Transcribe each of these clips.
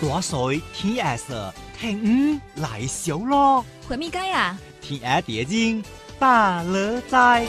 大水天下色，聽來小咯。 回咪街啊？ 天下蝶經大樂在。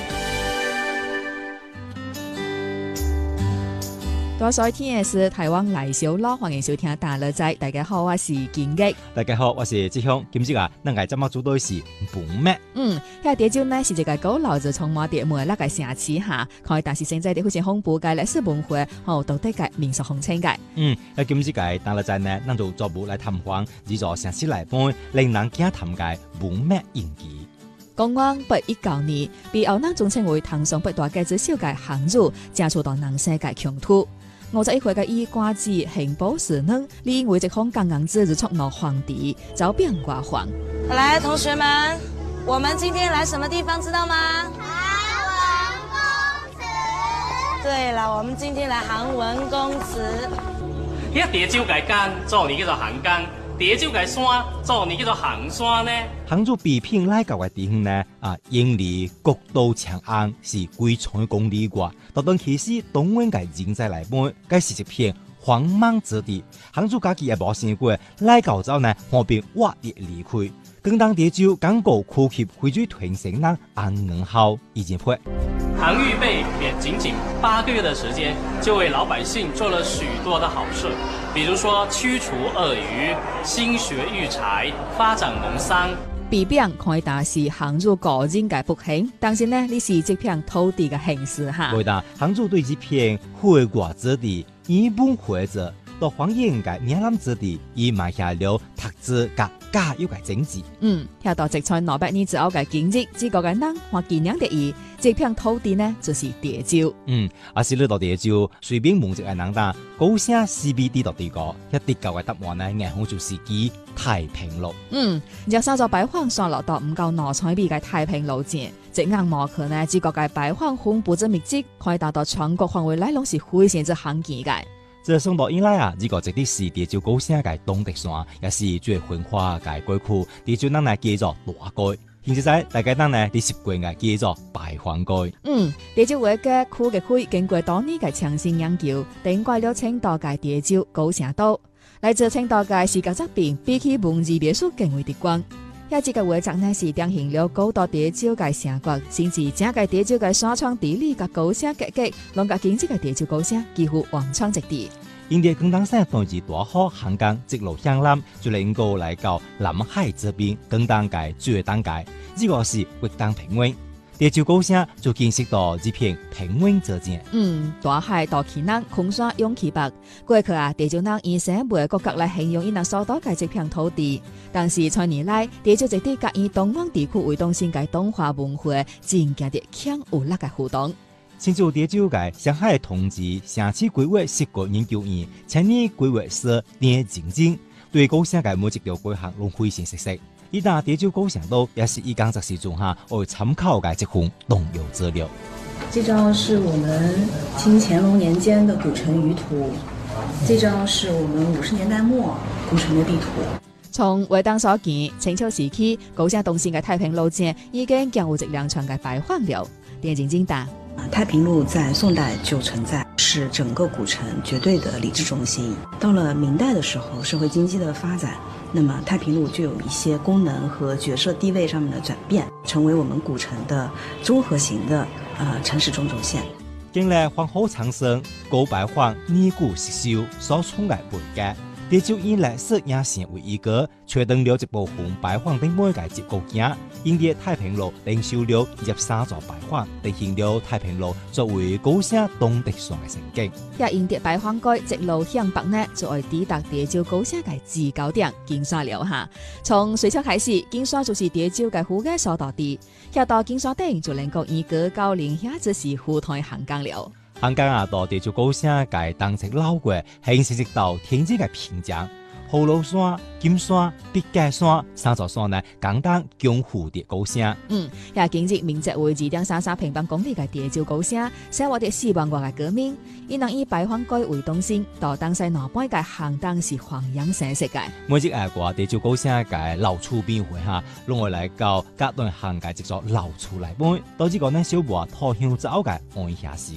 大水天下事，台灣來小咯，歡迎收聽大樂在。大家好，我是金吉。 大家好，我是志雄。今日咱個節目主題是本咩？ 遐蝶洲呢是一個古老就充滿蝶門那個城市哈，可以但是現在的好似豐富嘅歷史文化，道德嘅民俗風情嘅。 今日個大樂在呢，咱就逐步來探訪呢座城市內本令人驚嘆嘅本咩印記。 公元819年，被歐人尊稱為唐宋八大家之首嘅項羽，接觸到南西嘅疆土。51歲嘅伊瓜子刑部侍郎，理應為這項剛剛之日觸怒皇帝，遭貶掛皇。 來，同學們，我們今天來什麼地方知道嗎？ 韓文公祠。 對了，我們今天來韓文公祠。 呢蝶洲嘅江，做你叫做韓江；蝶洲嘅山，做你叫做韓山呢。 項羽被聘來到嘅地方呢，因離國都長安是幾千公里外。到當其時，東灣嘅人在來本，該是一片荒茫之地。項羽家己也無想過，來到之後呢，河邊挖地離開。更當蝶洲剛過哭泣回追屯城人安寧後，已經破。 項羽被貶僅僅8個月的時間，就為老百姓做了許多的好事，比如說驅除鱷魚、興學育才、發展農桑。 被貶可以打是項羽個人嘅不幸，但是呢，你是這片土地嘅幸事哈。 對的，項羽對這片開國之地一本回者，到荒野嘅嶺南之地，已埋下了特質及加油嘅種子。 聽到直在200年之後嘅今日，這個嘅人或紀念的意，這片土地呢就是蝶洲。 是呢度蝶洲，隨便問一個人答，高聲 CBD 到地個，一啲舊嘅答案呢，硬好就是記太平路。 若稍作擺放上落到唔夠攞彩筆嘅太平路線，隻硬模區呢，這個嘅擺放恐怖之密集，可以達到全國範圍內攏是非常之罕見嘅。 自宋代以來呢個直啲是蝶洲高聲嘅東敵山，也是最繁華嘅街區。蝶洲人呢叫做大街，現在大家人呢啲習慣嘅叫做白番街。 蝶洲嘅區嘅區經過多年嘅詳細研究，定過了青島嘅蝶洲高聲島。來自青島嘅視覺作品，比起文字描述更為直觀。遐這個畫作呢是定型了高度蝶洲嘅城郭，甚至整個蝶洲嘅山川地理嘅高聲結構，讓個經濟嘅蝶洲高聲幾乎完全一致。 因啲廣東省當時大河漢江直路向南，就能夠來到南海這邊廣東界最當界，呢個是活動平穩。蝶洲高聲就見識到這片平穩之境。 大海大氣南，空山湧起北。過去蝶洲人以生活國格來形容伊那所到嘅這片土地，但是在年來，蝶洲這地甲以東灣地區為中心嘅東華文化，漸漸地強有力嘅互動。 新竹蝶洲嘅上海同志城市規劃設計研究院青年規劃師聶靜靜對高聲嘅每一條規劃攏非常熟悉。伊打蝶洲高聲島也是以工作時中為參考嘅這份動用資料。 這張是我們清乾隆年間的古城輿圖，這張是我們50年代末古城的地圖。 從畫檔所見，清朝時期高聲東線嘅太平路線已經經有一兩場嘅擺放了。聶靜靜答： 太平路在宋代就存在，是整個古城絕對的理智中心。到了明代的時候，社會經濟的發展，那麼太平路就有一些功能和角色地位上面的轉變，成為我們古城的綜合型的城市中軸線。 經歷皇后長生、高白坊、二古石秀所創嘅背景，蝶洲以歷史也成為一個確定了一部分白坊等每個結構件。因啲太平路領受了23座白坊，定型了太平路作為高聲東敵山嘅城景。 也因啲白坊街直路向北呢，就會抵達蝶洲高聲嘅制高點金沙了哈。從隋朝開始，金沙就是蝶洲嘅府嘅所到地。下到金沙頂就能夠以高高嶺下只是湖台行江了。 行江到蝶洲高聲嘅當直繞過，形成一道天際嘅屏障。葫蘆山、金山、筆架山3座山呢，簡單共蝴蝶高聲。 也經濟面積為2.33平方公里嘅蝶洲高聲，生活啲4萬外嘅居民，伊能以白坊街為中心，到東西南北嘅行當是黃陽城市嘅。 每一個蝶洲高聲嘅老厝邊會攏會來到隔段行嘅一座老厝內本，到這個呢小部拖香走嘅安歇時光。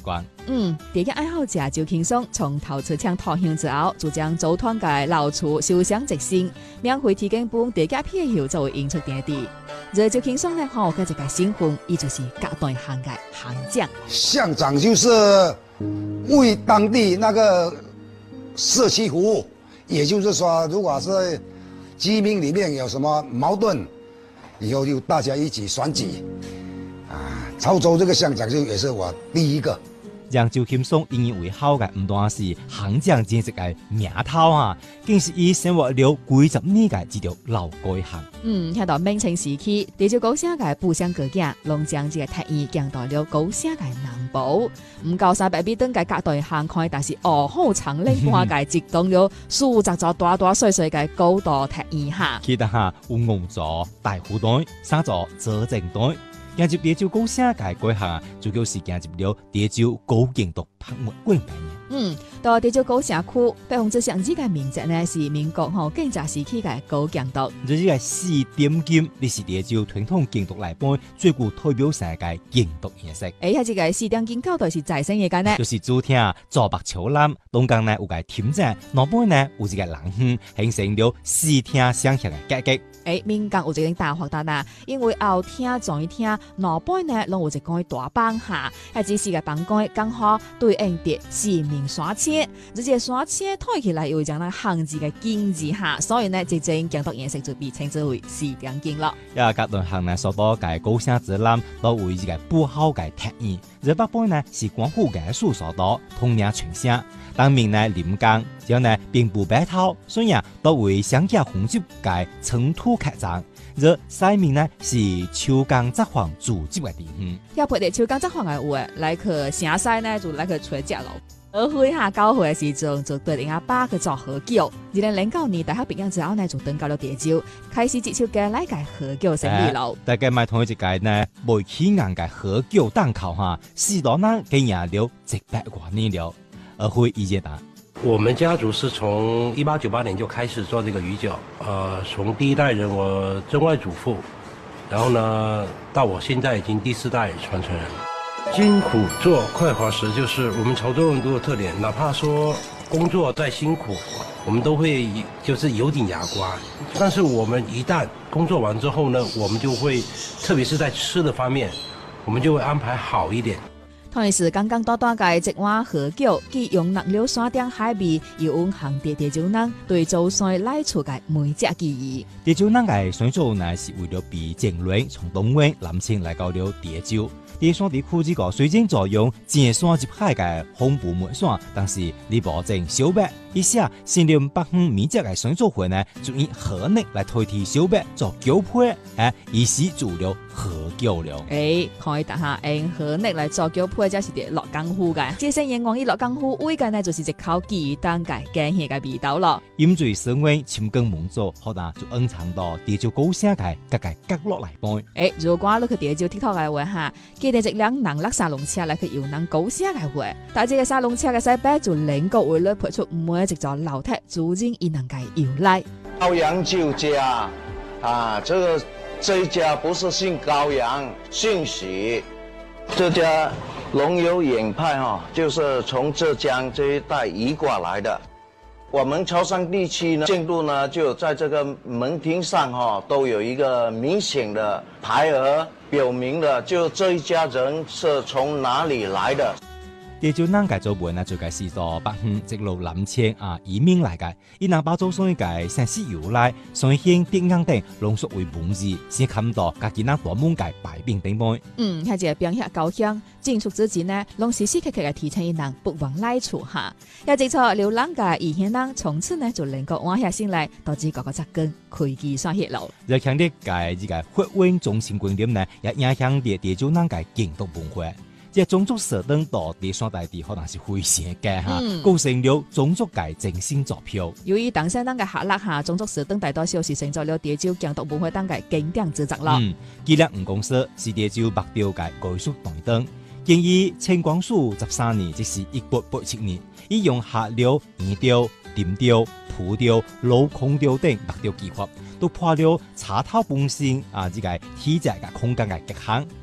地嘅愛好者就輕鬆從頭出搶頭香之後，就將組團嘅老廚燒香即興，免費提供本地嘅配料作為演出地點。而就輕鬆呢，我嘅一個新婚，也就是各隊行嘅行將。 巷長就是為當地那個社區服務，也就是說，如果是居民裡面有什麼矛盾，以後就大家一起選舉。潮州這個巷長就也是我第一個。 揚州輕鬆引以為豪嘅唔單是行將正式嘅名頭啊，更是以生活了幾十年嘅一條老街巷。 喺到明清時期，地州高城嘅步鄉哥囝，攏將這個特意降到了高城嘅南部。唔夠300米長嘅隔代巷開，但是好長領花嘅直動了數十座大大細細嘅高度特意下。 記得下有5座大虎隊，3座左正隊。進入地州高城嘅街巷啊，主要是進入了地州高建築拍賣館嘅。 到地州高城區，百分之上之嘅面積呢是民國建築時期嘅高建築。 這個4點金，你是地州傳統建築內邊最具代表性嘅建築形式。 喺這個4點金高度是在生嘅間呢， 就是主廳左北朝南，東間呢有個亭仔，南邊呢有一個廊巷，形成了4廳相合嘅格局。 民間有一個大發達啦，因為後廳、左廳、南邊呢，攏有一個大房下，係只是個房間剛好對應着4面山車，這個山車睇起來又將那巷子嘅景致下，所以呢，這種建築形式就被稱之為4點金了。 各段巷呢，所多嘅高城之南，都為一個不好嘅特意，而北邊呢是官府藝術所多，統領全省。當面呢臨江，之後呢並不白頭，所以都為鄉下風習嘅塵土客棧。而西面呢是秋江札幌組織嘅地方。 要配合秋江札幌嘅話，來去城西呢就來去吹隻咯。而會下交會嘅時陣，就對人家爸去做喝酒。2009年大學畢業之後呢，就登到了地州，開始接觸嘅來個喝酒生意咯。 大家買同一個呢，未起硬嘅喝酒檔口哈，許多人經營了100多年了。而會意見答， 我們家族是從1898年就開始做這個魚酒，從第一代人我曾外祖父，然後呢到我現在已經第4代傳承人。辛苦做快活時，就是我們潮州人都有特點，哪怕說工作再辛苦，我們都會就是有點牙關。但是我們一旦工作完之後呢，我們就會，特別是在吃的方面，我們就會安排好一點。 同時，剛剛多嘅一碗喝酒，既用納了山頂海味，又用行地州人對祖先來出嘅每隻記憶。 地州人嘅選擇呢，是為了比前輪從東灣南遷來到了地州。地山地區這個雖然採用正山入海嘅紅布門山，但是你保證小白，以下先令北方民族嘅選擇會呢，就以河內來代替小白做酒配，以示做了喝酒了。 可以打下用河內來做酒配，即是啲落江湖嘅。這些人往以落江湖味嘅呢，就是一口記憶當嘅驚喜嘅味道咯。 飲醉生威，深耕蒙做，好啦，就隱藏到地州高城嘅各個角落來幫。 如果你去地州TikTok嘅話哈，記得一輛人拉沙龍車來去遊覽高城嘅話，但係個沙龍車嘅西邊就能夠為你配出每一座樓梯，主人亦能夠遊來。 高陽酒家這一家不是姓高陽，姓許。這家龍友演派就是從浙江這一帶移過來的。我們潮汕地區呢，建築呢就在這個門廳上都有一個明顯的牌額，表明了就這一家人是從哪裡來的。 地州人嘅做門最介是到北方一路南遷移民來嘅，伊能把做所以嘅城市由來、上興電影等濃縮為文字，先看到家己那大門嘅擺邊頂杯。 係一個表現高香，進出之前呢，攏時時刻刻嘅提醒伊人不忘來處下。也即錯流浪嘅異鄉人，從此呢就能夠安下心來，導致各個紮根開基刷血路。 而強烈嘅呢個發展中心觀點呢，也影響到地州人嘅建築文化。即種族設定到地山大地可能是非常嘅哈，構成了種族嘅精神座標。 由於當時人嘅下落下，種族設定大多數是成就了地州建築文化當嘅經典之作咯。紀念吳公司是地州北調嘅藝術台燈，建議清光緒13年，即是1887年，以用下了圓調、點調、鋪調、鏤空調等北調技法，都破了插頭本身呢個體積嘅空間嘅極限。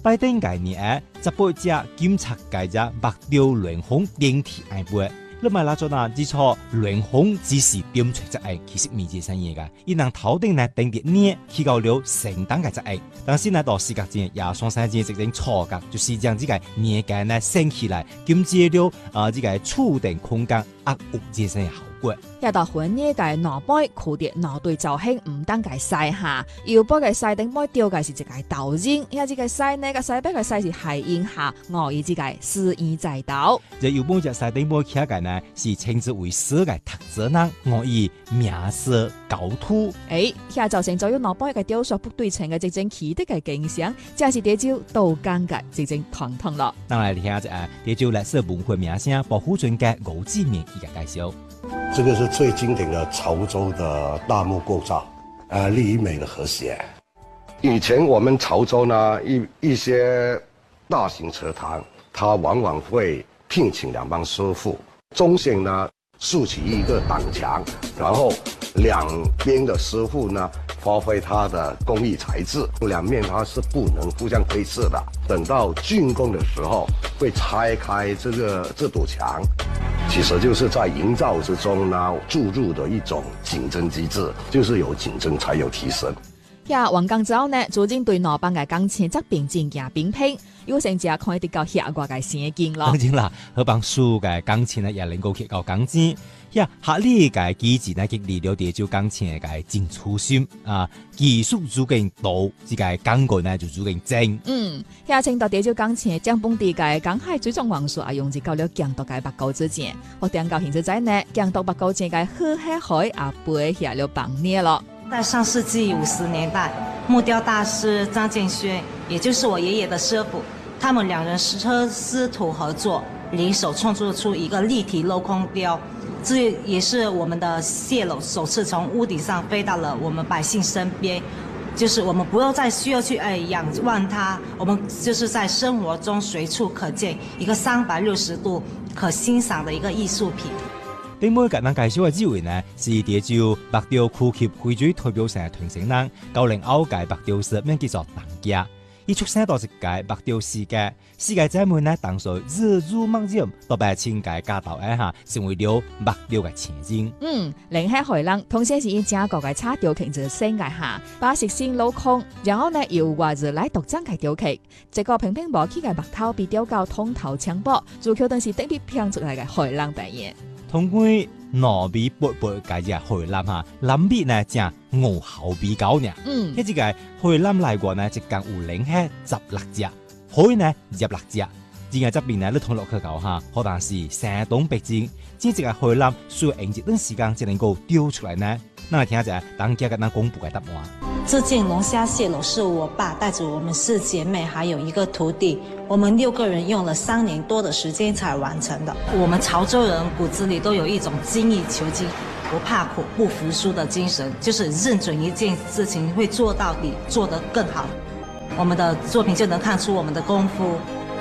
拜登概念十八只檢測界只目標聯紅電梯挨背。你咪拉咗嗱，之錯聯紅只是點出隻眼，其實未知生嘢噶。伊能頭頂呢定啲呢，起到了成等嘅隻眼，但是呢到視覺前也雙三隻直情錯噶，就是將這個眼界呢升起來，兼接了這個觸定空間壓屋之生嘅效果。 一到婚禮嘅腦杯，佢哋腦對造型唔單計晒下，腰部嘅晒頂杯吊嘅是一個導引，一隻個晒呢個晒杯嘅晒是係應下，我以之個示意在導。 這腰部隻晒頂杯起嘅呢是稱之為色嘅特質呢，我以名色構圖。 下造成咗有腦杯嘅雕塑不對稱嘅直正奇的嘅景象，正是地招道間嘅直正堂堂咯。 當然，聽下隻地招歷史文化名聲保護專家歐志明嘅介紹。 這個是最經典的潮州的大木構造，力與美的和諧。以前我們潮州呢，一些大型祠堂，它往往會聘請兩幫師傅，中線呢豎起一個擋牆，然後兩邊的師傅呢發揮他的工藝才智，兩面它是不能互相窺視的。等到竣工的時候，會拆開這堵牆。其實就是在營造之中呢注入的一種競爭機制，就是有競爭才有提升。 黃江州呢，最近對內邦嘅鋼琴質變增加評評，有成只可以得到下個嘅先進咯。 當然啦，好幫數嘅鋼琴呢也能夠提高鋼琴。下呢個機制呢，激勵了地招鋼琴嘅進出心技術足夠到，這個鋼管呢就足夠正。 下青島地招鋼琴將本地嘅港海最終王數用至到了強度嘅八高之間，我點到現在在呢強度八高之間嘅河海背下了綁捏咯。 在上世紀50年代，木雕大師張建軒，也就是我爺爺的師傅，他們兩人師徒合作，聯手創作出一個立體鏤空雕。這也是我們的蟹簍首次從屋頂上飛到了我們百姓身邊，就是我們不用再需要去仰望它，我們就是在生活中隨處可見一個360度可欣賞的一個藝術品。 頂每個人介紹嘅機會呢，是地招白雕區級會最代表性嘅傳承人，90後屆白雕師名叫做鄧家。伊出生到一屆白雕世界姐妹呢，當時日入夢入，到百千屆家頭成為了白雕嘅前進。 另海海浪同時是以家國嘅插雕傾至世界下，把食先鏤空，然後呢由外日來獨爭嘅雕刻，這個平平無奇嘅白頭被雕到通頭槍波，主要當是特別拼出來嘅海浪表演。 通過糯米薄薄嘅隻海南南邊呢正牛後鼻高呢。一隻個海南來過呢，一共有零係16隻，海呢26隻。而家這邊呢，你同落去搞可能是山東北京，這隻個海南需要用一段時間才能夠雕出來呢。那嚟聽下當家嘅那公布嘅答案。 這件龍蝦蟹簍是我爸帶着我們4姐妹還有一個徒弟，我們6個人用了3年多的時間才完成的。我們潮州人骨子裡都有一種精益求精、不怕苦、不服輸的精神，就是認準一件事情會做到底，做得更好。我們的作品就能看出我們的功夫。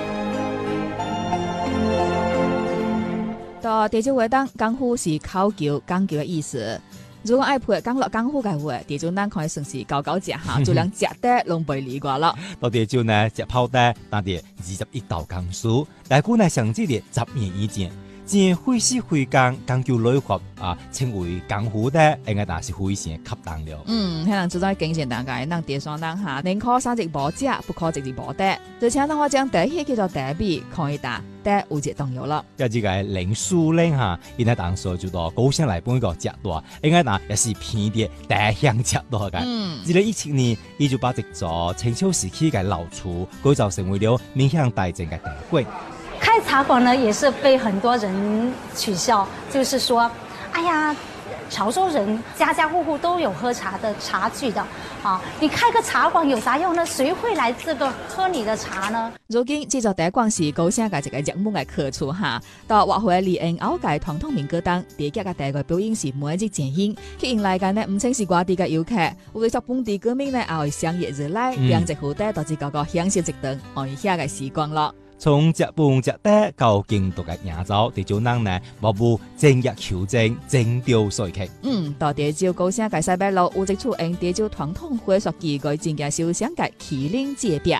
到地招會當功夫是考究講究嘅意思。如果愛配講落功夫嘅話，地招咱可以算是高高食下，就兩食得攏背離過了。 到地招呢，食泡得，但係21道功夫，大姑呢上至啲10年以前，正會師會講講究內學稱為功夫的，應該但是非常恰當了。 可能就在經驗大概，咱地上人寧可三隻無食，不可直接無得。就請當我將第一叫做第一可以打。有隻動搖了， 有這個靈書令因喺當時就到高雄來搬個隻大，應該也是偏啲大鄉隻大嘅。2017年，伊就把這座清朝時期嘅老厝改造成為了面向大眾嘅茶館。 開茶館呢，也是被很多人取笑，就是說，哎呀，潮州人家家戶戶都有喝茶的茶具的，你開個茶館有啥用呢？誰會來這個喝你的茶呢？ 如今這座茶館是高雄嘅一個熱門嘅客處到活會離岸後嘅傳統民歌當，地價嘅第一個表演是每日展現，吸引來嘅呢唔淨是外地嘅遊客，為咗本地居民呢也會相約而來，兩隻蝴蝶導致個個享受一頓愛下嘅時光咯。 從日本日德到京都嘅亞洲，地招人呢，無不精益求精，精雕細刻。 到地招高雄嘅西北路有一處用地招傳統會所技藝增加修想嘅麒麟界壁，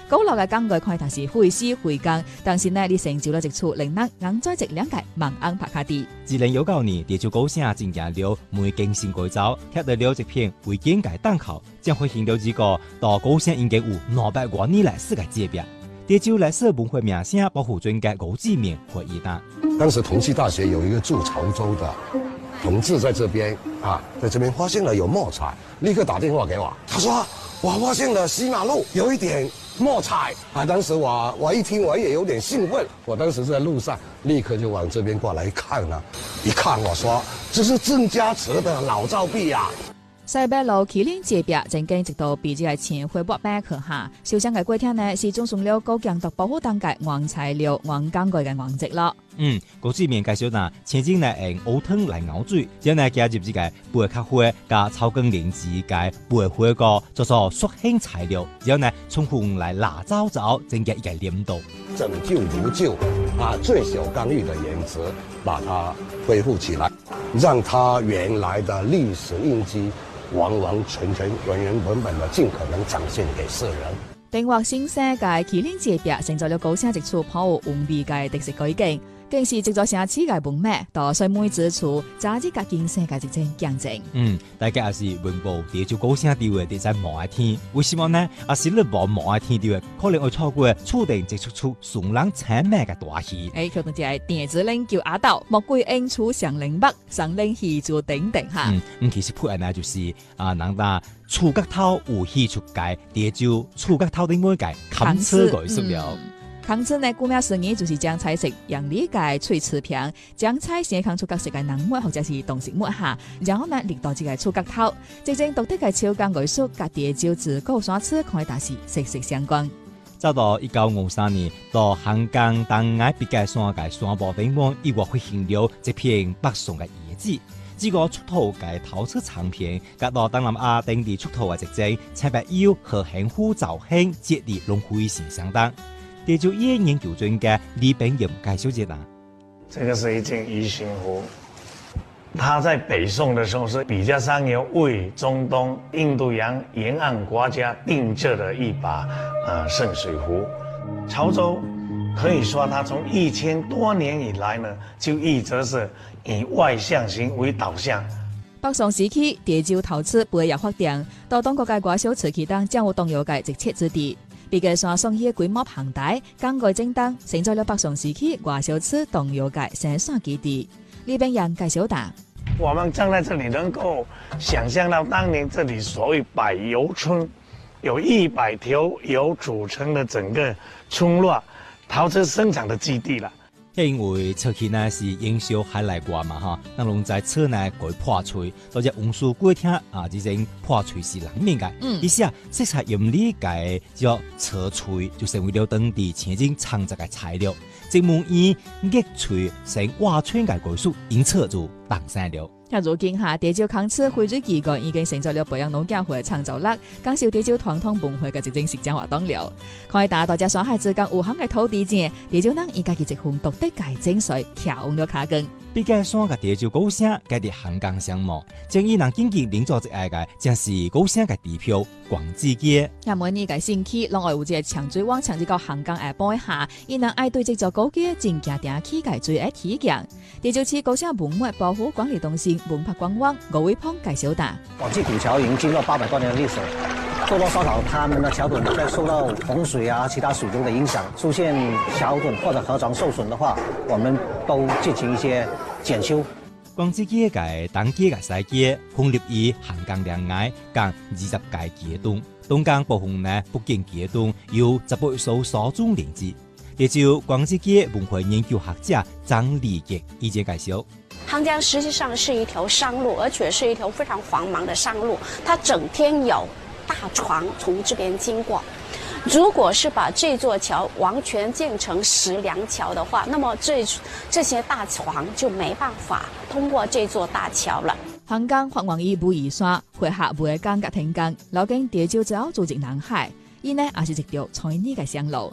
古老嘅工具看頭是費時費工，但是呢，你成就了一處令人硬在一兩屆盲安拍卡地。 2019年，地球高聲進行了每更新改造，貼到了一片為建界檔口，將會見到幾個到高聲應該有200多年來世界界別。地球歷史文化名聲保護專家高志明回憶道： 當時同濟大學有一個住潮州的同志在這邊啊，在這邊發現了有墨彩，立刻打電話給我，他說我發現了西馬路有一點墨彩啊！當時我一聽我也有點興奮，我當時在路上立刻就往這邊過來看了，一看我說這是鄭家祠的老照壁啊！ 西北路麒麟街壁曾經直到被這個前回駁板去下，小商嘅過程呢是種上了高強度保護當界黃材料、黃鋼具嘅黃質咯。 高志明介紹嗱，前陣嚟用烏湯嚟熬水，之後呢加入呢個白卡灰加草根靈芝嘅白灰個做做塑性材料，之後呢從紅嚟辣糟糟，增加一個黏度。 拯救如舊啊，最小剛玉的顏值，把它恢復起來，讓它原來的歷史印記完完全全、原原本本的盡可能展現給世人。 定劃新世界麒麟街壁成就了高聲一處頗有風味嘅特色改建，更是藉咗城市嘅文脈，到水門之處，早日甲經世界一種見證。 大家也是文保地球高聲地位地在某一天，為什麼呢？也是你冇某一天地位，可能會錯過注定接觸出雙人親密嘅大戲。 可能就係電子領叫阿斗，莫歸應處上領北，上領戲做等等哈。 其實配合呢就是人家觸角頭有戲出界，地球觸角頭的每界砍車改塑料。 康車呢，顧名思義就是將菜色讓理解脆持平，將菜先放出角色嘅人物或者是動植物下，然後呢列到這個觸角頭，真正獨特嘅超工藝術，甲地球自古山車看大是息息相關。 走到1953年，到香港東岸別界山嘅山坡頂端，意外發現了一片北宋嘅遺址。這個出土嘅陶瓷產品，甲到東南亞等地出土嘅特徵，差別有和幸福造型節日龍會性相當。地球業研究專家李炳炎介紹一下， 這個是一件魚形壺，它在北宋的時候是比較上游為中東、印度洋沿岸國家定制的一把聖水壺。潮州可以說，它從1000多年以來呢，就一直是以外向型為導向。 北宋時期，地球陶瓷背入發展，到當國界外小瓷器等將有動搖嘅直切之地。別個山上嘅規模龐大，工具精當，成就了北宋時期外小瓷動搖嘅生產基地。李炳炎介紹答： 我們站在這裡，能夠想象到當年這裡所謂百油村，有100條油組成的整個村落，陶瓷生產的基地啦。 因為瓷器呢是營銷海內外嘛哈，那攏在車內改破碎，到只運輸過程這種破碎是難免嘅。於是色彩用理解叫瓷碎，就成為了當地前景창작嘅材料。即門以熱錘成瓦圈嘅技術，因此就誕生了。 如今下地球康車匯聚機構已經成就了培養農業會創造力，介紹地球傳統文化嘅一種實踐活動了。可以達到只山海之間有限嘅土地前，地球人以家己一份獨特嘅精髓調用了卡根。 比較山嘅地球高聲，佢哋香港項目，將以能經濟領導之愛嘅，將是高聲嘅地票廣志街。 也每年嘅星期，另外有隻長水灣長這個香港下背下，以能愛對這座高街正正定起嘅最愛體驗。地球市高聲文物保護管理中心文化觀光吳偉鵬介紹答： 廣濟古橋已經經過800多年的歷史，受到騷擾，他們的橋墩在受到洪水啊、其他水流的影響，出現橋墩或者河床受損的話，我們都進行一些檢修。 廣濟街嘅東街嘅西街，分立於香港兩岸共20個街墩，東港部分呢不僅街墩有18艘沙中連接。也就廣濟街文化研究學者張立傑意見介紹。 杭江實際上是一條商路，而且是一條非常繁忙的商路，它整天有大船從這邊經過。如果是把這座橋完全建成石梁橋的話，那麼這些大船就沒辦法通過這座大橋了。 香港發往以武夷山，會下每一間嘅停工，流經地球之後組織南海，伊呢也是一條採泥嘅商路。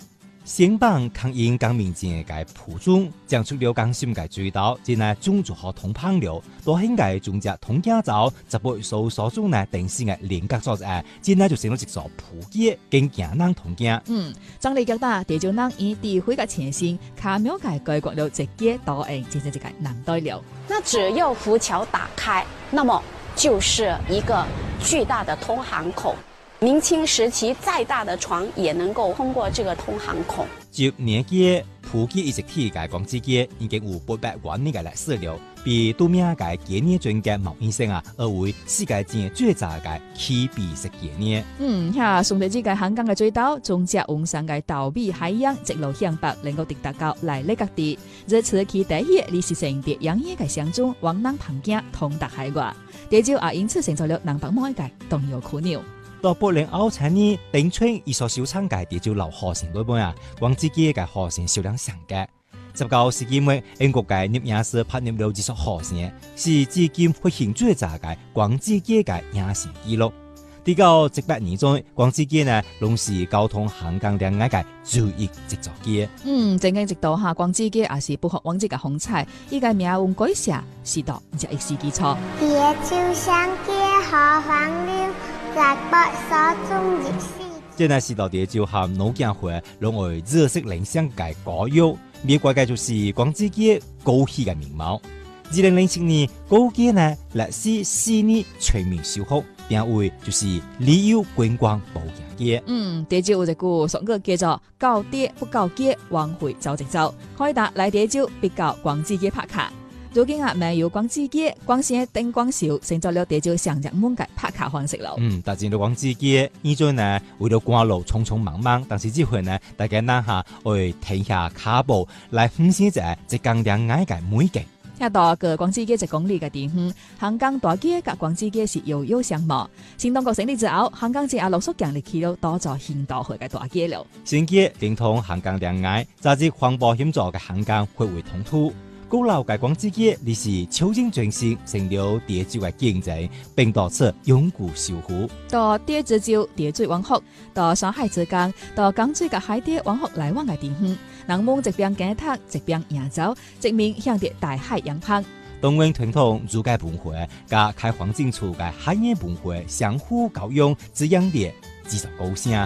先帮抗英革命前嘅普種，講出了江心嘅追悼，即係種族和通烹了，都應該種只通家走，就不所種呢定時嘅連格作戰，即係就成咗一座普街，跟行人同家。 張力較大，地就人以地會嘅前線，卡廟界改國了直街導應，即係一個難對了。 那只要浮橋打開，那麼就是一個巨大的通航口。明清時期再大的船也能夠通過這個通航口。 10年間，普及一直體嘅廣州街已經有800多年嘅歷史了，比都名嘅幾年前嘅毛醫生而為世界前最早嘅起筆式幾年。 到80後年，頂村一所小廠嘅地就留河線嗰邊廣州街嘅河線銷量上嘅。19世紀末，英國嘅攝影師拍攝了這所河線，是至今發現最早嘅廣州街嘅影線記錄。到18年中，廣州街呢，攏是交通香港兩岸嘅主要接觸街。 正經直到下廣州街也是不學往績嘅風采，依個命運改寫，是到這一時基礎。 別照相街何方了，在北所中熱事。 這呢是到底就和老江會攏為熱色領相嘅歌謠，美國嘅就是廣州街高起嘅面貌。2007年，高街呢歷史4年全面修復，定位就是旅遊觀光保養街。 地就有一句俗語叫做“高跌不高街，往回走直走”，可以達來地就比較廣州街拍卡。如今沒有廣州街，光線燈光秀成咗了地就上熱門嘅拍卡方式咯。 但進到廣州街，呢陣呢為了趕路匆匆忙忙，但是這回呢大家拿下會停下腳步來分析一江兩岸嘅美景。 聽到個廣州街1公里嘅地方，香港大街和廣州街是遙遙相望。新當局成立之後，香港街也陸續建立起了多座現代化嘅大街了。 新街連通香港兩岸，早至環保協助嘅香港匯回通途。古老嘅廣州街，你是超前轉型，成了地州嘅經濟，並導致永固守護。 到地之州地水往復，到山海之間，到江水嘅海底往復來往嘅地方，人們一邊耕耘，一邊遊走，直面向着大海洋旁。 東灣傳統儒家文化加開荒進出嘅海洋文化相互交融，滋養的繼續高聲。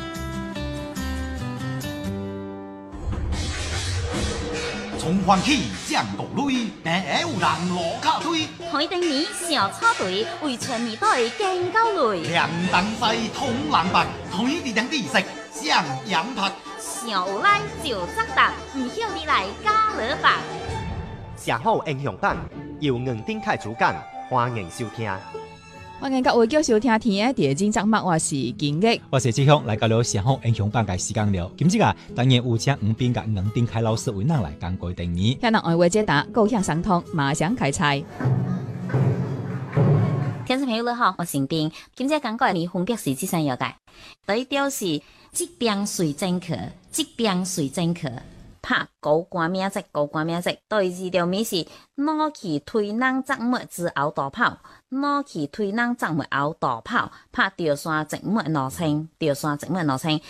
從歡喜降國淚，但係有人落卡堆。 海定面小草隊為全面隊敬高淚。 兩等西通冷白，海地等地食上飲拍。 小來就則達，唔曉你來加勒白。 社好英雄版由硬頂開主講，歡迎收聽。 歡迎各位繼續收聽天嘅地精節目，我是金玉， 我是志雄，來到了社好英雄版嘅時間了。今次當然有請5邊嘅硬頂開老師為咱來講解定義。 向人愛話解答，高響相通，馬上開賽。 聽眾朋友你好，我是丁，今次講解你風格是這三樣嘅。第一條是即便隨正客，即便隨正客。拍高官名籍，高官名籍。第二條咪是攞起推人側末之後大跑，攞起推人側末後大跑，拍吊山直末羅青，吊山直末羅青。